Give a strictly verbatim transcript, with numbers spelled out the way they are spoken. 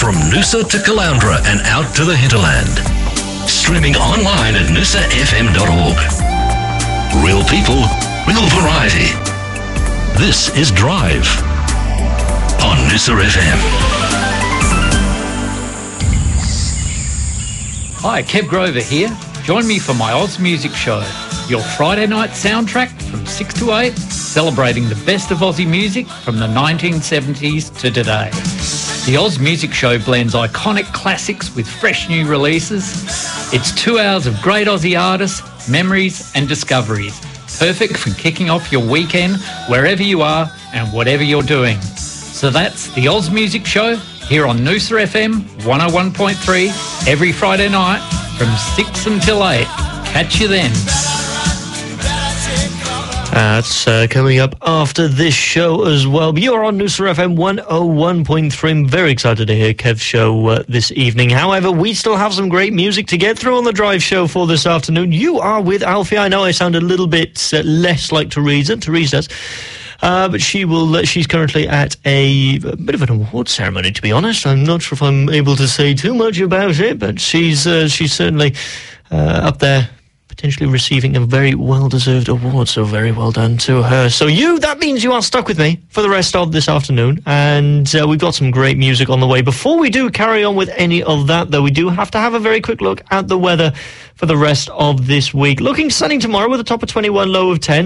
From Noosa to Caloundra and out to the hinterland. Streaming online at noosa f m dot org. Real people, real variety. This is Drive on Noosa F M. Hi, Kev Grover here. Join me for my Oz Music Show, your Friday night soundtrack from six to eight, celebrating the best of Aussie music from the nineteen seventies to today. The Oz Music Show blends iconic classics with fresh new releases. It's two hours of great Aussie artists, memories and discoveries. Perfect for kicking off your weekend wherever you are and whatever you're doing. So that's the Oz Music Show here on Noosa F M one oh one point three every Friday night from six until eight. Catch you then. That's uh, coming up after this show as well. But you're on Noosa F M one oh one point three. I'm very excited to hear Kev's show uh, this evening. However, we still have some great music to get through on the Drive show for this afternoon. You are with Alfie. I know I sound a little bit uh, less like Teresa. Teresa's. Uh, but she will. Uh, she's currently at a, a bit of an award ceremony, to be honest. I'm not sure if I'm able to say too much about it, but she's uh, she's certainly uh, up there, potentially receiving a very well-deserved award, so very well done to her. So you, that means you are stuck with me for the rest of this afternoon, and uh, we've got some great music on the way. Before we do carry on with any of that, though, we do have to have a very quick look at the weather for the rest of this week. Looking sunny tomorrow with a top of twenty-one, low of ten.